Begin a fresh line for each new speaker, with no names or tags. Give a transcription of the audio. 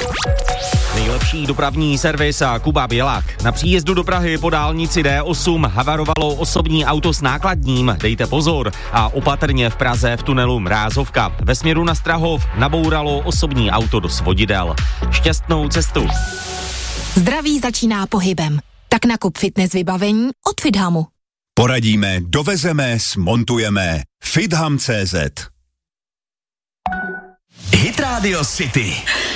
Nejlepší dopravní servis a Kuba Bělák. Na příjezdu do Prahy po dálnici D8 havarovalo osobní auto s nákladním, dejte pozor, a opatrně v Praze v tunelu Mrázovka. Ve směru na Strahov nabouralo osobní auto do svodidel. Šťastnou cestu.
Zdraví začíná pohybem. Tak nakup fitness vybavení od Fithamu.
Poradíme, dovezeme, smontujeme. Fitham.cz.
Hit Radio City.